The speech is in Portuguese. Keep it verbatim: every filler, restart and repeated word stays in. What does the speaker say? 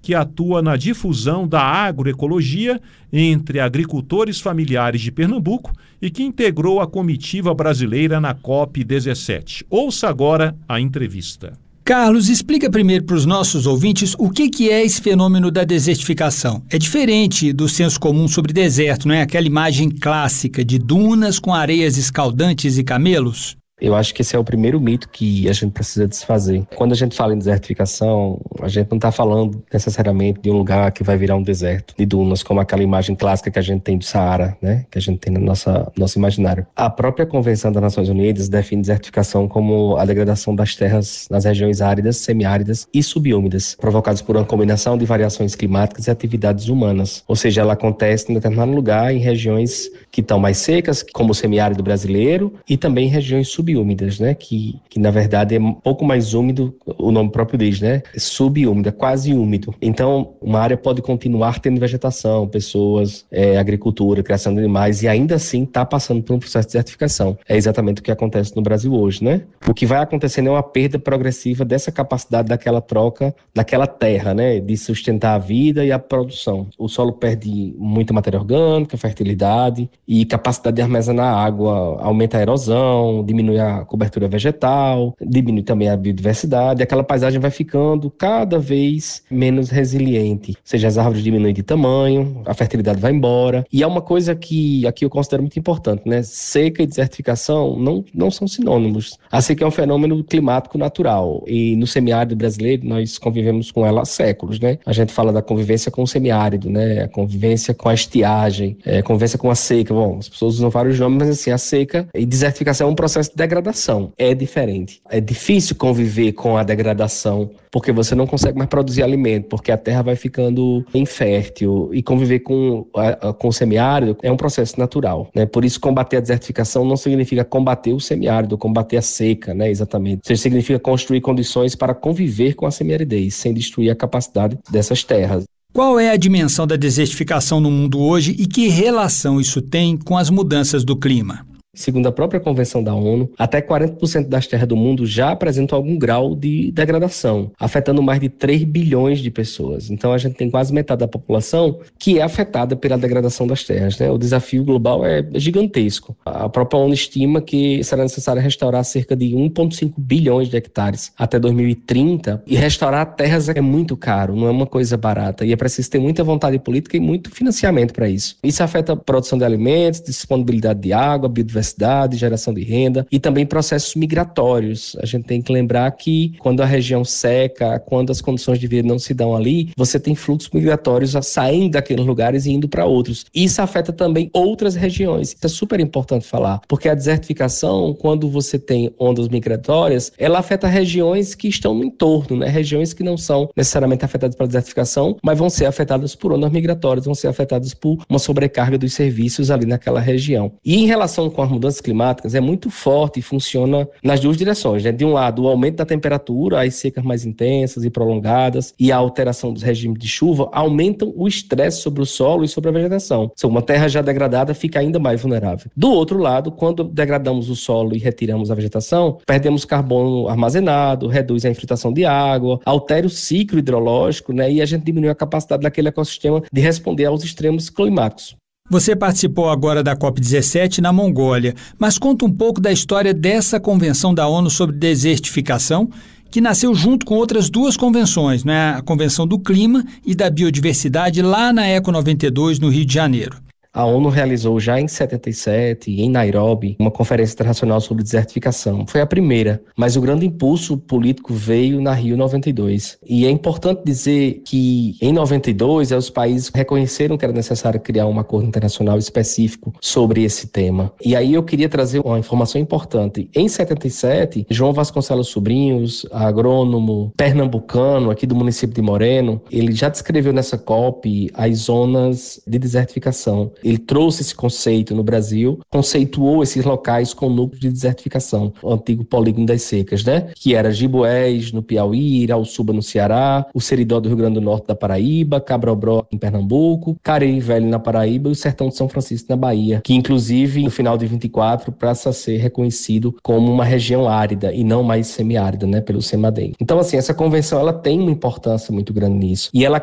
que atua na difusão da agroecologia entre agricultores familiares de Pernambuco e que integrou a comitiva brasileira na COP dezessete. Ouça agora a entrevista. Carlos, explica primeiro para os nossos ouvintes o que, que é esse fenômeno da desertificação. É diferente do senso comum sobre deserto, não é? Aquela imagem clássica de dunas com areias escaldantes e camelos? Eu acho que esse é o primeiro mito que a gente precisa desfazer. Quando a gente fala em desertificação, a gente não está falando necessariamente de um lugar que vai virar um deserto de dunas, como aquela imagem clássica que a gente tem do Saara, né? Que a gente tem no nossa, nosso imaginário. A própria Convenção das Nações Unidas define desertificação como a degradação das terras nas regiões áridas, semiáridas e subúmidas, provocadas por uma combinação de variações climáticas e atividades humanas. Ou seja, ela acontece em determinado lugar, em regiões que estão mais secas, como o semiárido brasileiro, e também em regiões subúmidas. Úmidas, né? Que, que na verdade é um pouco mais úmido, o nome próprio diz, né? Subúmida, quase úmido. Então, uma área pode continuar tendo vegetação, pessoas, é, agricultura, criação de animais, e ainda assim está passando por um processo de desertificação. É exatamente o que acontece no Brasil hoje, né? O que vai acontecendo é uma perda progressiva dessa capacidade daquela troca, daquela terra, né? De sustentar a vida e a produção. O solo perde muita matéria orgânica, fertilidade e capacidade de armazenar água, aumenta a erosão, diminui a cobertura vegetal, diminui também a biodiversidade, e aquela paisagem vai ficando cada vez menos resiliente. Ou seja, as árvores diminuem de tamanho, a fertilidade vai embora. E é uma coisa que aqui eu considero muito importante, né? Seca e desertificação não, não são sinônimos. A seca é um fenômeno climático natural, e no semiárido brasileiro nós convivemos com ela há séculos, né? A gente fala da convivência com o semiárido, né? A convivência com a estiagem, é, a convivência com a seca. Bom, as pessoas usam vários nomes, mas assim, a seca e desertificação é um processo de degradação. É diferente. É difícil conviver com a degradação, porque você não consegue mais produzir alimento, porque a terra vai ficando infértil, e conviver com, a, com o semiárido é um processo natural, né? Por isso, combater a desertificação não significa combater o semiárido, combater a seca, né? Exatamente. Ou seja, significa construir condições para conviver com a semiaridez, sem destruir a capacidade dessas terras. Qual é a dimensão da desertificação no mundo hoje e que relação isso tem com as mudanças do clima? Segundo a própria Convenção da ONU, até quarenta por cento das terras do mundo já apresentam algum grau de degradação, afetando mais de três bilhões de pessoas. Então a gente tem quase metade da população que é afetada pela degradação das terras, né? O desafio global é gigantesco. A própria ONU estima que será necessário restaurar cerca de um vírgula cinco bilhões de hectares até dois mil e trinta, e restaurar terras é muito caro, não é uma coisa barata, e é preciso ter muita vontade política e muito financiamento para isso. Isso afeta a produção de alimentos, disponibilidade de água, biodiversidade, geração de renda e também processos migratórios. A gente tem que lembrar que quando a região seca, quando as condições de vida não se dão ali, você tem fluxos migratórios saindo daqueles lugares e indo para outros. Isso afeta também outras regiões. Isso é super importante falar, porque a desertificação, quando você tem ondas migratórias, ela afeta regiões que estão no entorno, né? Regiões que não são necessariamente afetadas pela desertificação, mas vão ser afetadas por ondas migratórias, vão ser afetadas por uma sobrecarga dos serviços ali naquela região. E em relação com as mudanças climáticas, é muito forte e funciona nas duas direções, né? De um lado, o aumento da temperatura, as secas mais intensas e prolongadas e a alteração dos regimes de chuva aumentam o estresse sobre o solo e sobre a vegetação. Então, uma terra já degradada fica ainda mais vulnerável. Do outro lado, quando degradamos o solo e retiramos a vegetação, perdemos carbono armazenado, reduz a infiltração de água, altera o ciclo hidrológico, né? E a gente diminui a capacidade daquele ecossistema de responder aos extremos climáticos. Você participou agora da COP dezessete na Mongólia, mas conta um pouco da história dessa convenção da ONU sobre desertificação, que nasceu junto com outras duas convenções, né? A Convenção do Clima e da Biodiversidade, lá na Eco noventa e dois, no Rio de Janeiro. A ONU realizou já em setenta e sete, em Nairobi, uma conferência internacional sobre desertificação. Foi a primeira, mas o grande impulso político veio na Rio noventa e dois. E é importante dizer que em noventa e dois os países reconheceram que era necessário criar um acordo internacional específico sobre esse tema. E aí eu queria trazer uma informação importante. Em setenta e sete, João Vasconcelos Sobrinhos, agrônomo pernambucano aqui do município de Moreno, ele já descreveu nessa COP as zonas de desertificação. Ele trouxe esse conceito no Brasil, conceituou esses locais com núcleos de desertificação, o antigo polígono das secas, né? Que era Giboés, no Piauí, Irauçuba, no Ceará, o Seridó do Rio Grande do Norte da Paraíba, Cabrobó, em Pernambuco, Cariri Velho, na Paraíba, e o Sertão de São Francisco, na Bahia, que inclusive, no final de vinte e quatro, passa a ser reconhecido como uma região árida e não mais semiárida, né? Pelo CEMADEM. Então, assim, essa convenção, ela tem uma importância muito grande nisso. E ela